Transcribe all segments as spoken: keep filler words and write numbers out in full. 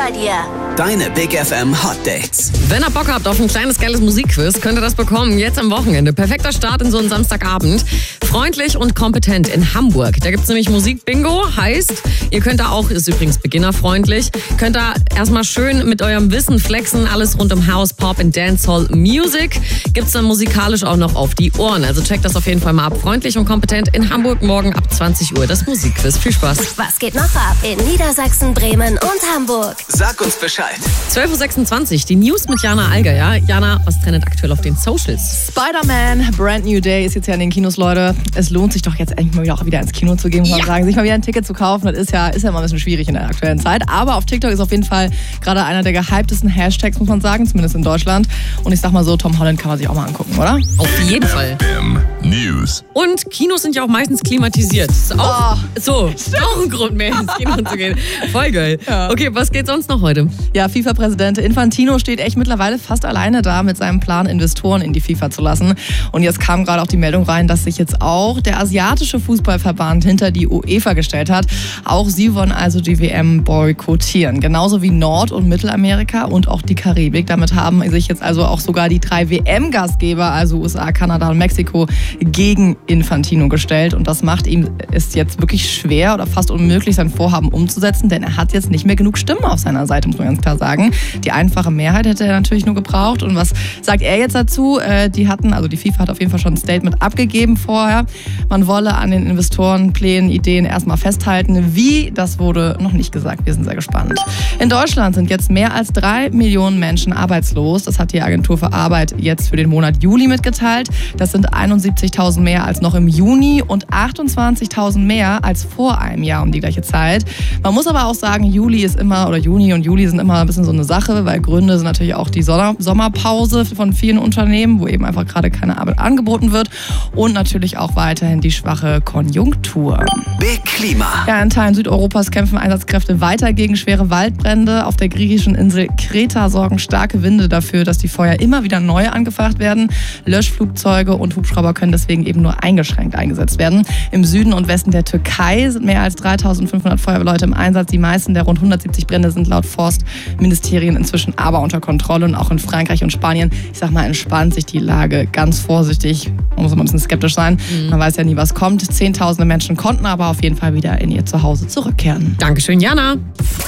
bei dir. Deine Big F M Hot Dates. Wenn ihr Bock habt auf ein kleines geiles Musikquiz, könnt ihr das bekommen jetzt am Wochenende. Perfekter Start in so einen Samstagabend. Freundlich und kompetent in Hamburg. Da gibt's nämlich Musik-Bingo. Heißt, ihr könnt da auch, ist übrigens beginnerfreundlich, könnt da erstmal schön mit eurem Wissen flexen. Alles rund um House, Pop und Dancehall Music. Gibt's dann musikalisch auch noch auf die Ohren. Also checkt das auf jeden Fall mal ab. Freundlich und kompetent in Hamburg morgen ab zwanzig Uhr. Das Musikquiz. Viel Spaß. Was geht noch ab in Niedersachsen, Bremen und Hamburg? Sag uns Bescheid. zwölf Uhr sechsundzwanzig, die News mit Jana Alger, ja? Jana, was trendet aktuell auf den Socials? Spider-Man, Brand New Day ist jetzt ja in den Kinos, Leute. Es lohnt sich doch jetzt endlich mal wieder, auch wieder ins Kino zu gehen, muss man Ja. sagen. Sich mal wieder ein Ticket zu kaufen, das ist ja, ist ja immer ein bisschen schwierig in der aktuellen Zeit. Aber auf TikTok ist auf jeden Fall gerade einer der gehyptesten Hashtags, muss man sagen, zumindest in Deutschland. Und ich sag mal so, Tom Holland kann man sich auch mal angucken, oder? Auf jeden Fall. M News. Und Kinos sind ja auch meistens klimatisiert. Ist auch, Oh, so, auch ein Grund mehr ins Kino zu gehen. Voll geil. Ja. Okay, was geht sonst noch heute? Ja, FIFA-Präsident Infantino steht echt mittlerweile fast alleine da mit seinem Plan, Investoren in die FIFA zu lassen. Und jetzt kam gerade auch die Meldung rein, dass sich jetzt auch der asiatische Fußballverband hinter die UEFA gestellt hat. Auch sie wollen also die W M boykottieren. Genauso wie Nord- und Mittelamerika und auch die Karibik. Damit haben sich jetzt also auch sogar die drei W M-Gastgeber, also U S A, Kanada und Mexiko, gegen Infantino gestellt. Und das macht ihm es jetzt wirklich schwer oder fast unmöglich, sein Vorhaben umzusetzen, denn er hat jetzt nicht mehr genug Stimmen auf seiner Seite, muss man ganz klar sagen. Die einfache Mehrheit hätte er natürlich nur gebraucht. Und was sagt er jetzt dazu? Äh, die hatten, also die FIFA hat auf jeden Fall schon ein Statement abgegeben vorher. Man wolle an den Investorenplänen, Ideen erstmal festhalten. Wie, das wurde noch nicht gesagt. Wir sind sehr gespannt. In Deutschland sind jetzt mehr als drei Millionen Menschen arbeitslos. Das hat die Agentur für Arbeit jetzt für den Monat Juli mitgeteilt. Das sind einundsiebzigtausend mehr als noch im Juni und achtundzwanzigtausend mehr als vor einem Jahr um die gleiche Zeit. Man muss aber auch sagen, Juli ist immer, oder Juni und Juli sind immer ein bisschen so eine Sache, weil Gründe sind natürlich auch die Sommerpause von vielen Unternehmen, wo eben einfach gerade keine Arbeit angeboten wird und natürlich auch weiterhin die schwache Konjunktur. Big Klima. Ja, in Teilen Südeuropas kämpfen Einsatzkräfte weiter gegen schwere Waldbrände. Auf der griechischen Insel Kreta sorgen starke Winde dafür, dass die Feuer immer wieder neu angefacht werden. Löschflugzeuge und Hubschrauber können deswegen eben nur eingeschränkt eingesetzt werden. Im Süden und Westen der Türkei sind mehr als dreitausendfünfhundert Feuerwehrleute im Einsatz. Die meisten der rund hundertsiebzig Brände sind laut Forstministerien inzwischen aber unter Kontrolle. Und auch in Frankreich und Spanien, ich sag mal, entspannt sich die Lage ganz vorsichtig. Man muss immer ein bisschen skeptisch sein. Mhm. Man weiß ja nie, was kommt. Zehntausende Menschen konnten aber auf jeden Fall wieder in ihr Zuhause zurückkehren. Dankeschön, Jana.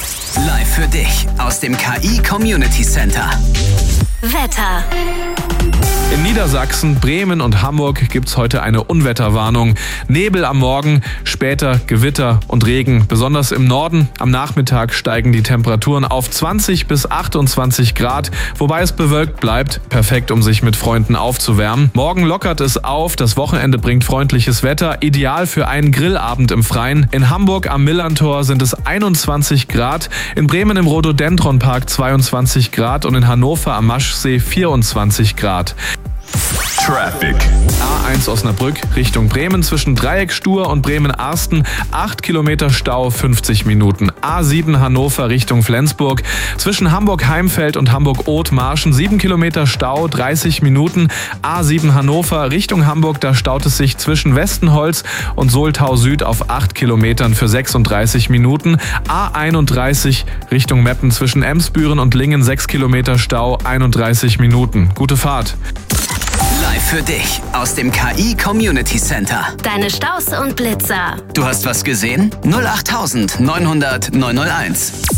Live für dich aus dem K I Community Center. Wetter. In Niedersachsen, Bremen und Hamburg gibt's heute eine Unwetterwarnung. Nebel am Morgen, später Gewitter und Regen. Besonders im Norden. Am Nachmittag steigen die Temperaturen auf zwanzig bis achtundzwanzig Grad, wobei es bewölkt bleibt. Perfekt, um sich mit Freunden aufzuwärmen. Morgen lockert es auf. Das Wochenende bringt freundliches Wetter. Ideal für einen Grillabend im Freien. In Hamburg am Millantor sind es einundzwanzig Grad. In Bremen im Rhododendron-Park zweiundzwanzig Grad und in Hannover am Maschsee vierundzwanzig Grad. Traffic. A eins Osnabrück Richtung Bremen zwischen Dreieckstuhr und Bremen-Arsten. acht Kilometer Stau, fünfzig Minuten. A sieben Hannover Richtung Flensburg. Zwischen Hamburg-Heimfeld und Hamburg-Oth-Marschen sieben Kilometer Stau, dreißig Minuten. A sieben Hannover Richtung Hamburg, da staut es sich zwischen Westenholz und Soltau Süd auf acht Kilometern für sechsunddreißig Minuten. A einunddreißig Richtung Meppen zwischen Emsbüren und Lingen sechs Kilometer Stau, einunddreißig Minuten. Gute Fahrt. Live für dich aus dem K I Community Center. Deine Staus und Blitzer. Du hast was gesehen? null acht neunhundert neunhunderт neunhunderteins.